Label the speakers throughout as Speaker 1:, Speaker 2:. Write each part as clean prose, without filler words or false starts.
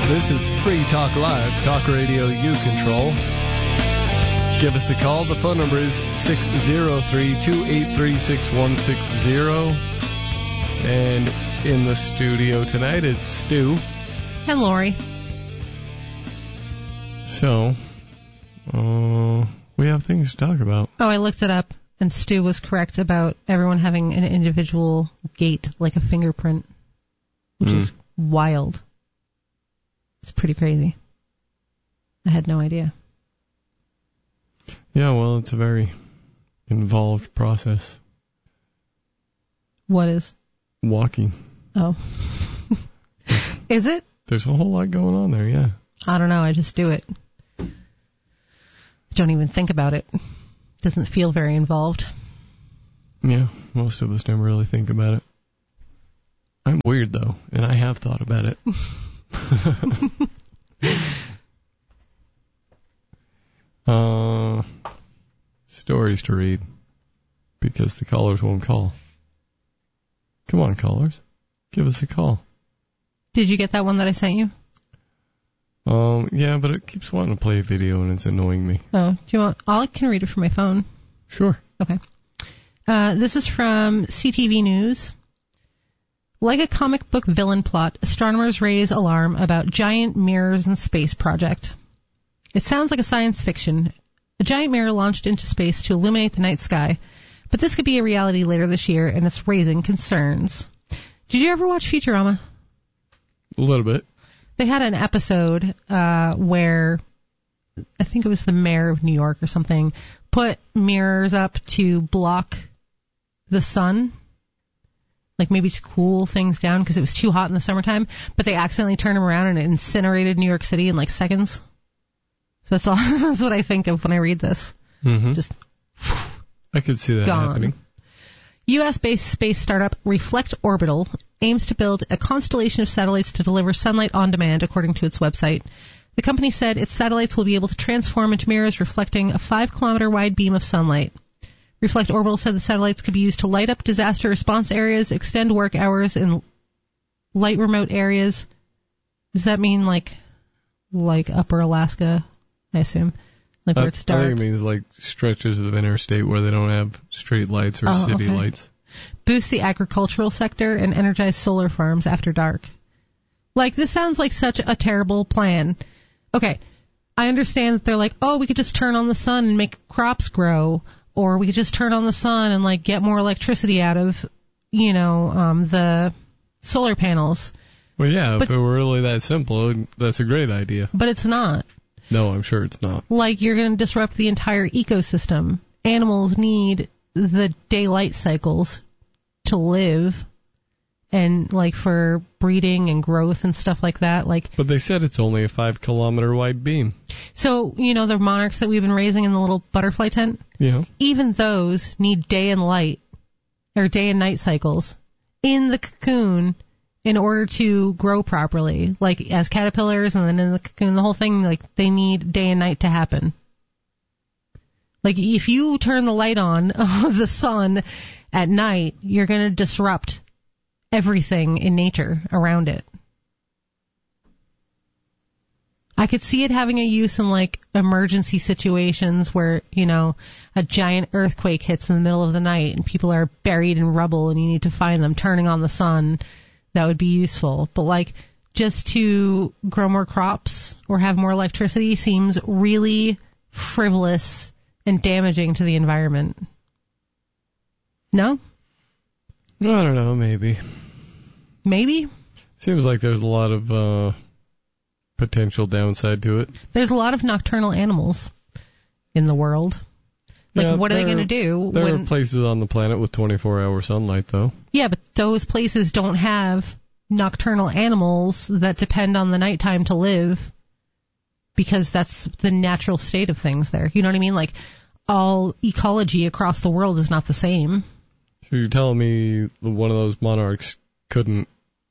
Speaker 1: This is Free Talk Live, talk radio you control. Give us a call. The phone number is 603-283-6160. And in the studio tonight, it's Stu.
Speaker 2: And Lori.
Speaker 1: So, we have things to talk about.
Speaker 2: Oh, I looked it up, and Stu was correct about everyone having an individual gait, like a fingerprint, which is wild. It's pretty crazy. I had no idea.
Speaker 1: Yeah, well, it's a very involved process.
Speaker 2: What is?
Speaker 1: Walking.
Speaker 2: Oh. Is it?
Speaker 1: There's a whole lot going on there, yeah.
Speaker 2: I don't know. I just do it. Don't even think about it. Doesn't feel very involved.
Speaker 1: Yeah, most of us never really think about it. I'm weird, though, and I have thought about it. Stories to read, because the callers won't call. Come on, callers. Give us a call.
Speaker 2: Did you get that one that I sent you?
Speaker 1: Yeah, but it keeps wanting to play a video and it's annoying me.
Speaker 2: Oh, do you want? I can read it from my phone.
Speaker 1: Sure.
Speaker 2: Okay. This is from CTV News. Like a comic book villain plot, astronomers raise alarm about giant mirrors in space project. It sounds like a science fiction. A giant mirror launched into space to illuminate the night sky. But this could be a reality later this year, and it's raising concerns. Did you ever watch Futurama?
Speaker 1: A little bit.
Speaker 2: They had an episode where, I think it was the mayor of New York or something, put mirrors up to block the sun. Like maybe to cool things down because it was too hot in the summertime. But they accidentally turned them around and it incinerated New York City in like seconds. So that's all. That's what I think of when I read this.
Speaker 1: Mm-hmm.
Speaker 2: Just
Speaker 1: I could see that happening.
Speaker 2: U.S.-based space startup Reflect Orbital aims to build a constellation of satellites to deliver sunlight on demand, according to its website. The company said its satellites will be able to transform into mirrors reflecting a 5-kilometer wide beam of sunlight. Reflect Orbital said the satellites could be used to light up disaster response areas, extend work hours in light remote areas. Does that mean like upper Alaska, I assume? Like where it's dark?
Speaker 1: I think it means like stretches of interstate where they don't have street lights or city lights.
Speaker 2: Boost the agricultural sector and energize solar farms after dark. Like, this sounds like such a terrible plan. Okay, I understand that they're like, oh, we could just turn on the sun and make crops grow. Or we could just turn on the sun and, like, get more electricity out of, the solar panels.
Speaker 1: Well, yeah, if it were really that simple, that's a great idea.
Speaker 2: But it's not.
Speaker 1: No, I'm sure it's not.
Speaker 2: Like, you're going to disrupt the entire ecosystem. Animals need the daylight cycles to live and, like, for breeding and growth and stuff like that.
Speaker 1: But they said it's only a 5-kilometer wide beam.
Speaker 2: So, the monarchs that we've been raising in the little butterfly tent?
Speaker 1: Yeah.
Speaker 2: Even those need day and night cycles in the cocoon in order to grow properly. Like, as caterpillars and then in the cocoon, the whole thing, like, they need day and night to happen. Like, if you turn the light on of the sun at night, you're going to disrupt everything in nature around it. I could see it having a use in, like, emergency situations where, a giant earthquake hits in the middle of the night and people are buried in rubble and you need to find them. Turning on the sun, that would be useful. But, like, just to grow more crops or have more electricity seems really frivolous and damaging to the environment. No?
Speaker 1: I don't know, maybe.
Speaker 2: Maybe?
Speaker 1: Seems like there's a lot of potential downside to it.
Speaker 2: There's a lot of nocturnal animals in the world. Like, what are they going to do?
Speaker 1: There are places on the planet with 24-hour sunlight, though.
Speaker 2: Yeah, but those places don't have nocturnal animals that depend on the nighttime to live because that's the natural state of things there. You know what I mean? Like, all ecology across the world is not the same.
Speaker 1: So you're telling me one of those monarchs couldn't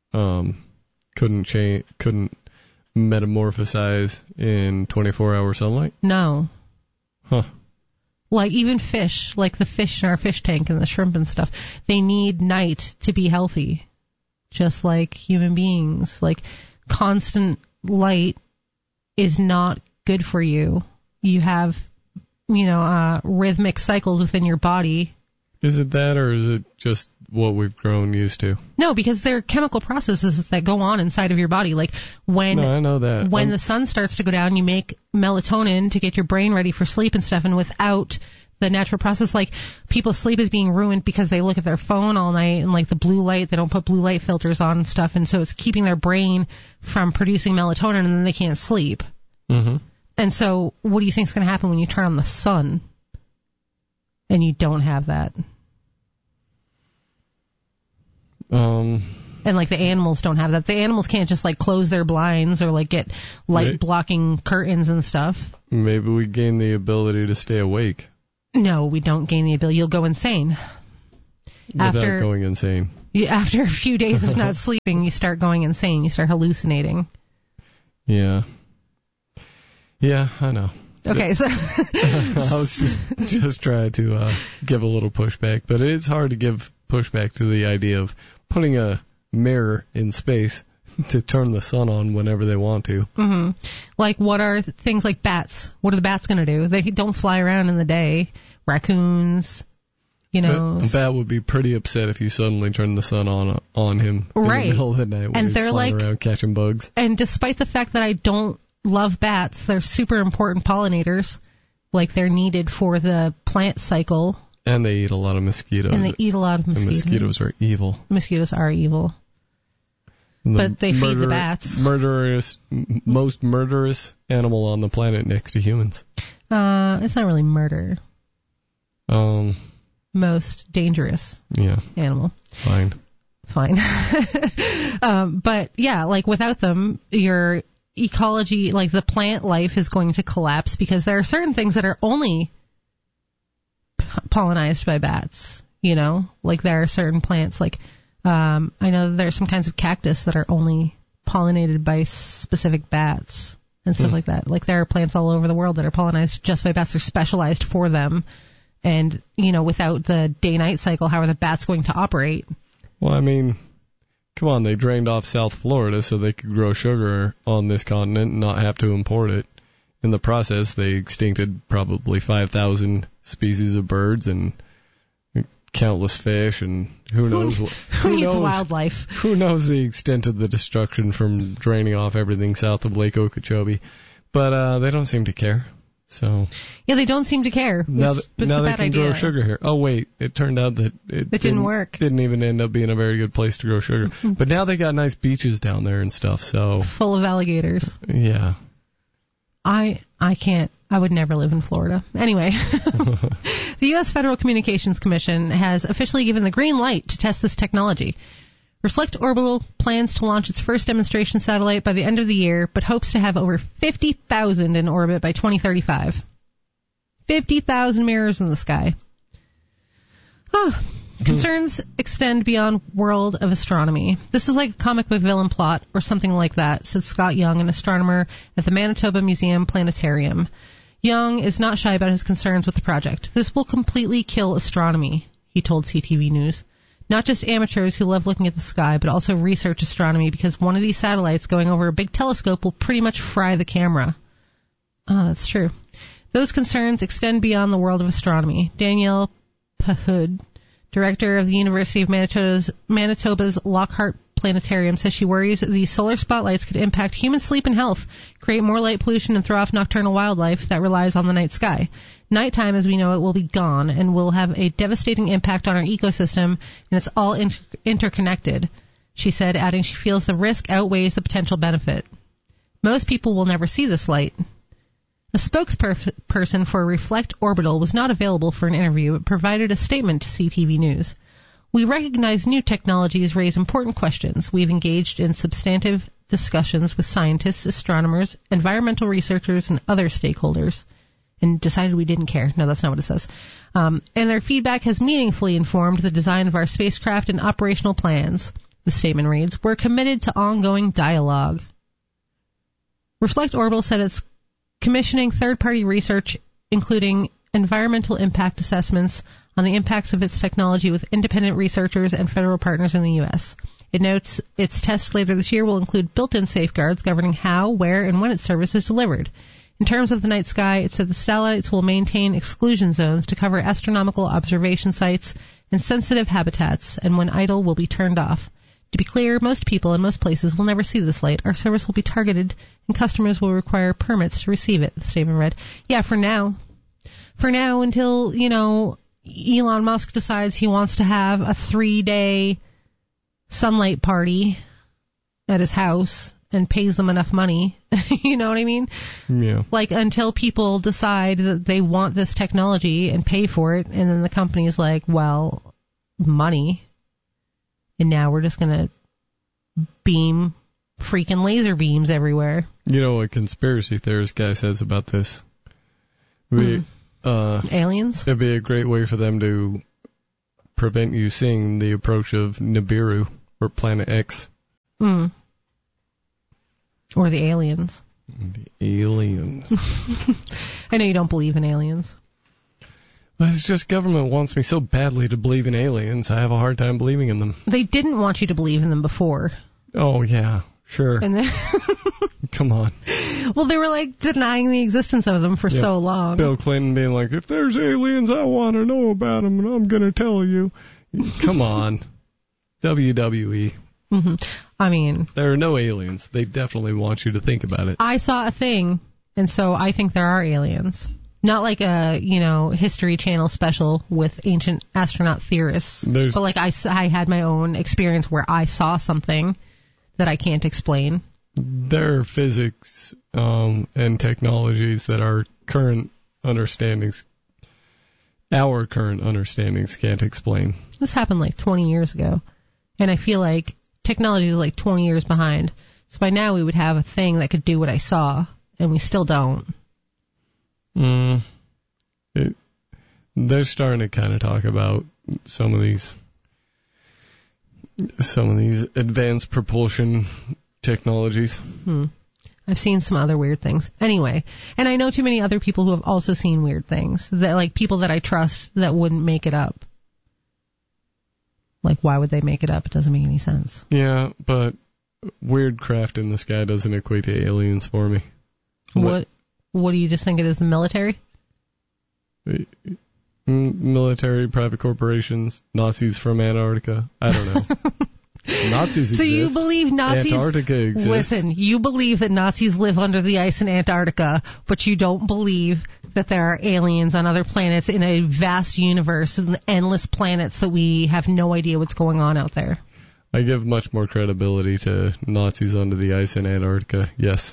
Speaker 1: metamorphosize in 24-hour sunlight?
Speaker 2: No.
Speaker 1: Huh.
Speaker 2: Like, even fish, like the fish in our fish tank and the shrimp and stuff, they need night to be healthy. Just like human beings. Like, constant light is not good for you. You have, rhythmic cycles within your body.
Speaker 1: Is it that, or is it just what we've grown used to?
Speaker 2: No, because there are chemical processes that go on inside of your body. Like when
Speaker 1: I know that.
Speaker 2: When the sun starts to go down, you make melatonin to get your brain ready for sleep and stuff. And without the natural process, like people's sleep is being ruined because they look at their phone all night and like the blue light, they don't put blue light filters on and stuff. And so it's keeping their brain from producing melatonin, and then they can't sleep.
Speaker 1: Mm-hmm.
Speaker 2: And so what do you think is going to happen when you turn on the sun and you don't have that? And like the animals don't have that. The animals can't just like close their blinds or like get light blocking curtains and stuff.
Speaker 1: Maybe we gain the ability to stay awake.
Speaker 2: No, we don't gain the ability. You'll go insane.
Speaker 1: Without going insane.
Speaker 2: After a few days of not sleeping, you start going insane. You start hallucinating.
Speaker 1: Yeah. Yeah, I know.
Speaker 2: Okay, so
Speaker 1: I was just trying to give a little pushback, but it is hard to give pushback to the idea of putting a mirror in space to turn the sun on whenever they want to.
Speaker 2: Mm-hmm. Like, what are things like bats? What are the bats going to do? They don't fly around in the day. Raccoons, A
Speaker 1: bat would be pretty upset if you suddenly turned the sun on him in the middle of the night when he's flying around catching bugs.
Speaker 2: And despite the fact that I don't love bats, they're super important pollinators. Like, they're needed for the plant cycle.
Speaker 1: And they eat a lot of mosquitoes.
Speaker 2: And
Speaker 1: mosquitoes are evil.
Speaker 2: Mosquitoes are evil. But they feed the bats.
Speaker 1: Most murderous animal on the planet next to humans.
Speaker 2: It's not really murder. Most dangerous animal.
Speaker 1: Fine.
Speaker 2: But yeah, like without them, your ecology, like the plant life is going to collapse because there are certain things that are only pollinized by bats, like there are certain plants, like I know there are some kinds of cactus that are only pollinated by specific bats and stuff like that. Like there are plants all over the world that are pollinized just by bats. They're specialized for them. And, without the day-night cycle, how are the bats going to operate?
Speaker 1: Well, I mean, come on, they drained off South Florida so they could grow sugar on this continent and not have to import it. In the process, they extincted probably 5,000 species of birds and countless fish, and who knows what.
Speaker 2: Who needs wildlife?
Speaker 1: Who knows the extent of the destruction from draining off everything south of Lake Okeechobee. But they don't seem to care. So
Speaker 2: yeah, they don't seem to care.
Speaker 1: Now they can grow sugar here. Oh wait, it turned out that it
Speaker 2: didn't work.
Speaker 1: Didn't even end up being a very good place to grow sugar. But now they got nice beaches down there and stuff. So
Speaker 2: full of alligators.
Speaker 1: Yeah.
Speaker 2: I can't. I would never live in Florida. Anyway, the U.S. Federal Communications Commission has officially given the green light to test this technology. Reflect Orbital plans to launch its first demonstration satellite by the end of the year, but hopes to have over 50,000 in orbit by 2035. 50,000 mirrors in the sky. Concerns extend beyond world of astronomy. This is like a comic book villain plot or something like that, said Scott Young, an astronomer at the Manitoba Museum Planetarium. Young is not shy about his concerns with the project. This will completely kill astronomy, he told CTV News. Not just amateurs who love looking at the sky, but also research astronomy, because one of these satellites going over a big telescope will pretty much fry the camera. Oh, that's true. Those concerns extend beyond the world of astronomy. Danielle Pahud, director of the University of Manitoba's Lockhart Planetarium, says she worries the solar spotlights could impact human sleep and health, create more light pollution, and throw off nocturnal wildlife that relies on the night sky. Nighttime, as we know it, will be gone and will have a devastating impact on our ecosystem, and it's all interconnected, she said, adding she feels the risk outweighs the potential benefit. Most people will never see this light. A spokesperson for Reflect Orbital was not available for an interview, but provided a statement to CTV News. We recognize new technologies raise important questions. We've engaged in substantive discussions with scientists, astronomers, environmental researchers, and other stakeholders, and decided we didn't care. No, that's not what it says. And their feedback has meaningfully informed the design of our spacecraft and operational plans. The statement reads, "We're committed to ongoing dialogue." Reflect Orbital said it's commissioning third-party research, including environmental impact assessments on the impacts of its technology with independent researchers and federal partners in the U.S. It notes its tests later this year will include built-in safeguards governing how, where, and when its service is delivered. In terms of the night sky, it said the satellites will maintain exclusion zones to cover astronomical observation sites and sensitive habitats, and when idle will be turned off. To be clear, most people in most places will never see this light. Our service will be targeted, and customers will require permits to receive it, the statement read. Yeah, for now. For now, until, Elon Musk decides he wants to have a 3-day sunlight party at his house and pays them enough money. You know what I mean?
Speaker 1: Yeah.
Speaker 2: Like, until people decide that they want this technology and pay for it, and then the company's like, well, money. And now we're just going to beam freaking laser beams everywhere.
Speaker 1: You know what conspiracy theorist guy says about this?
Speaker 2: Aliens?
Speaker 1: It'd be a great way for them to prevent you seeing the approach of Nibiru or Planet X.
Speaker 2: Or the aliens.
Speaker 1: The aliens.
Speaker 2: I know you don't believe in aliens.
Speaker 1: Well, it's just government wants me so badly to believe in aliens, I have a hard time believing in them.
Speaker 2: They didn't want you to believe in them before.
Speaker 1: Oh, yeah, sure.
Speaker 2: And then
Speaker 1: Come on.
Speaker 2: Well, they were like denying the existence of them for so long.
Speaker 1: Bill Clinton being like, if there's aliens, I want to know about them, and I'm going to tell you. Come on. WWE.
Speaker 2: Mm-hmm. I mean,
Speaker 1: there are no aliens. They definitely want you to think about it.
Speaker 2: I saw a thing, and so I think there are aliens. Not like a, History Channel special with ancient astronaut theorists. But like I had my own experience where I saw something that I can't explain.
Speaker 1: There are physics and technologies that our current understandings can't explain.
Speaker 2: This happened like 20 years ago, and I feel like technology is like 20 years behind. So by now we would have a thing that could do what I saw, and we still don't.
Speaker 1: They're starting to kind of talk about some of these advanced propulsion technologies.
Speaker 2: I've seen some other weird things. Anyway, and I know too many other people who have also seen weird things, that like people that I trust that wouldn't make it up. Like, why would they make it up? It doesn't make any sense.
Speaker 1: Yeah, but weird craft in the sky doesn't equate to aliens for me.
Speaker 2: What do you just think it is, the military?
Speaker 1: Military, private corporations, Nazis from Antarctica. I don't know. Nazis exist.
Speaker 2: So you believe Nazis...
Speaker 1: Antarctica exists.
Speaker 2: Listen, you believe that Nazis live under the ice in Antarctica, but you don't believe that there are aliens on other planets in a vast universe and endless planets that we have no idea what's going on out there.
Speaker 1: I give much more credibility to Nazis under the ice in Antarctica, yes.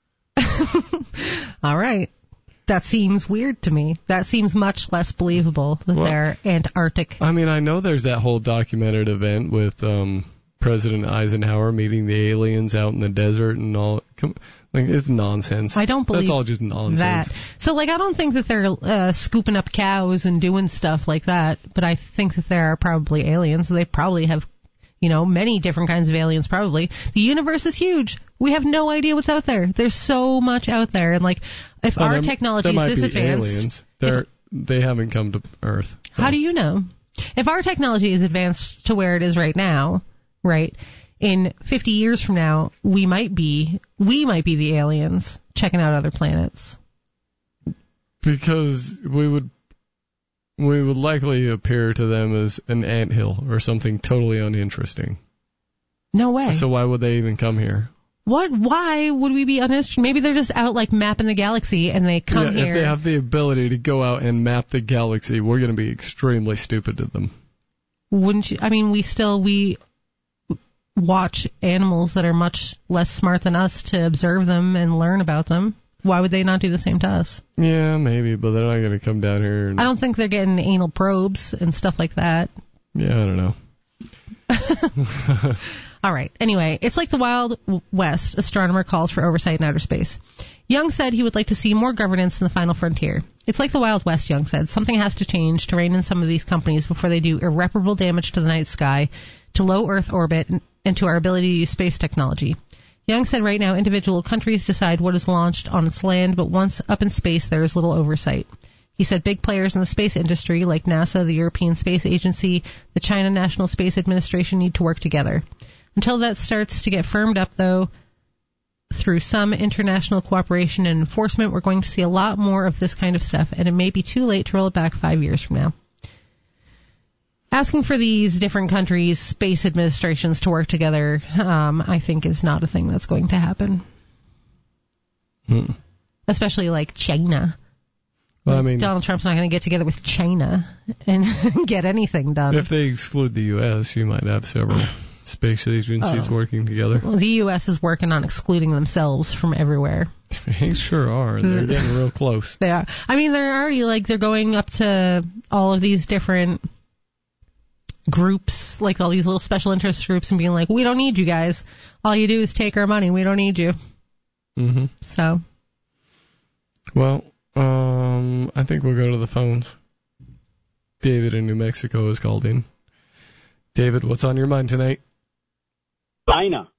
Speaker 2: All right. That seems weird to me. That seems much less believable that they're Antarctic.
Speaker 1: I mean, I know there's that whole documented event with President Eisenhower meeting the aliens out in the desert and all. It's nonsense.
Speaker 2: I don't believe
Speaker 1: that's all just nonsense.
Speaker 2: That. So, I don't think that they're scooping up cows and doing stuff like that, but I think that there are probably aliens. They probably have, many different kinds of aliens, probably. The universe is huge. We have no idea what's out there. There's so much out there. And, if our technology is this advanced...
Speaker 1: Aliens. They haven't come to Earth. So.
Speaker 2: How do you know? If our technology is advanced to where it is right now, right, in 50 years from now, we might be the aliens checking out other planets.
Speaker 1: Because we would likely appear to them as an anthill or something totally uninteresting.
Speaker 2: No way.
Speaker 1: So why would they even come here?
Speaker 2: What? Why would we be uninterested? Maybe they're just out mapping the galaxy and they come here.
Speaker 1: If they have the ability to go out and map the galaxy, we're going to be extremely stupid to them.
Speaker 2: Wouldn't you? I mean, we watch animals that are much less smart than us to observe them and learn about them. Why would they not do the same to us?
Speaker 1: Yeah, maybe, but they're not going to come down here.
Speaker 2: I don't think they're getting anal probes and stuff like that.
Speaker 1: Yeah, I don't know.
Speaker 2: All right. Anyway, it's like the Wild West. Astronomer calls for oversight in outer space. Young said he would like to see more governance in the final frontier. It's like the Wild West, Young said. Something has to change to rein in some of these companies before they do irreparable damage to the night sky, to low Earth orbit, and to our ability to use space technology. Young said right now individual countries decide what is launched on its land, but once up in space there is little oversight. He said big players in the space industry like NASA, the European Space Agency, the China National Space Administration need to work together. Until that starts to get firmed up, though, through some international cooperation and enforcement, we're going to see a lot more of this kind of stuff, and it may be too late to roll it back 5 years from now. Asking for these different countries' space administrations to work together, I think, is not a thing that's going to happen. Especially like China.
Speaker 1: Well, I mean,
Speaker 2: Donald Trump's not going to get together with China and get anything done.
Speaker 1: If they exclude the U.S., you might have several space agencies working together.
Speaker 2: Well, the U.S. is working on excluding themselves from everywhere.
Speaker 1: They sure are. They're getting real close.
Speaker 2: They are. I mean, they're already, they're going up to all of these different groups, like all these little special interest groups, and being like, we don't need you guys. All you do is take our money. We don't need you.
Speaker 1: Mm-hmm.
Speaker 2: So.
Speaker 1: Well, I think we'll go to the phones. David in New Mexico has called in. David, what's on your mind tonight?
Speaker 3: China.